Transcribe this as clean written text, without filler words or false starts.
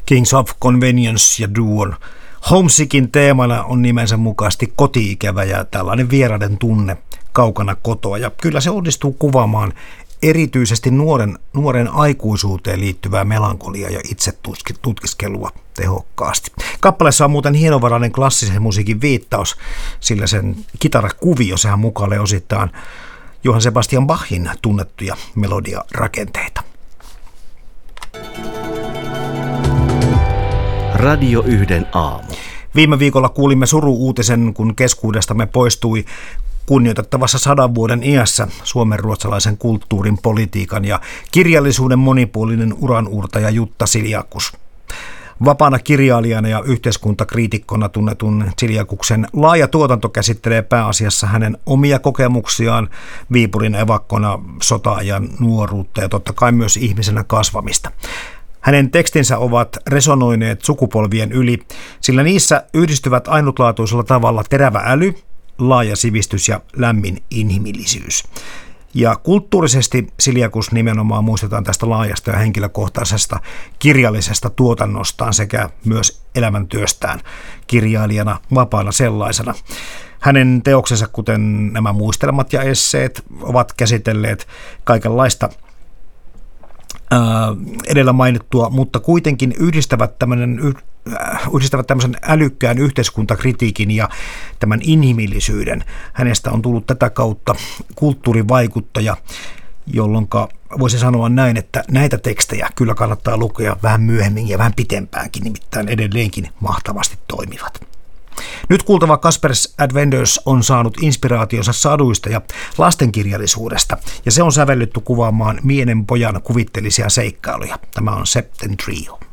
Kings of Convenience ja Duon Homesickin teemana on nimensä mukaisesti koti-ikävä ja tällainen vieraiden tunne kaukana kotoa. Ja kyllä se onnistuu kuvaamaan erityisesti nuoren aikuisuuteen liittyvää melankoliaa ja itsetutkiskelua tehokkaasti. Kappaleessa on muuten hienovarainen klassisen musiikin viittaus, sillä sen kitarakuvio sehän mukailee osittain Johann Sebastian Bachin tunnettuja melodiarakenteita. Radio 1 aamu. Viime viikolla kuulimme suru-uutisen, kun keskuudestamme poistui kunnioitettavassa 100 vuoden iässä suomenruotsalaisen kulttuurin, politiikan ja kirjallisuuden monipuolinen uranuurtaja Jutta Siljakus. Vapaana kirjailijana ja yhteiskuntakriitikkona tunnetun Siljakuksen laaja tuotanto käsittelee pääasiassa hänen omia kokemuksiaan Viipurin evakkona, sota-ajan nuoruutta ja totta kai myös ihmisenä kasvamista. Hänen tekstinsä ovat resonoineet sukupolvien yli, sillä niissä yhdistyvät ainutlaatuisella tavalla terävä äly, laaja sivistys ja lämmin inhimillisyys. Ja kulttuurisesti Siljakus nimenomaan muistetaan tästä laajasta ja henkilökohtaisesta kirjallisesta tuotannostaan sekä myös elämäntyöstään kirjailijana, vapaana sellaisena. Hänen teoksensa, kuten nämä muistelmat ja esseet, ovat käsitelleet kaikenlaista edellä mainittua, mutta kuitenkin yhdistävät tämmöisen älykkään yhteiskuntakritiikin ja tämän inhimillisyyden. Hänestä on tullut tätä kautta kulttuurivaikuttaja, jolloin voisi sanoa näin, että näitä tekstejä kyllä kannattaa lukea vähän myöhemmin ja vähän pitempäänkin, nimittäin edelleenkin mahtavasti toimivat. Nyt kuultava Casper's Adventures on saanut inspiraationsa saduista ja lastenkirjallisuudesta, ja se on sävellytty kuvaamaan mienen pojan kuvitteellisia seikkailuja. Tämä on Septen Trio.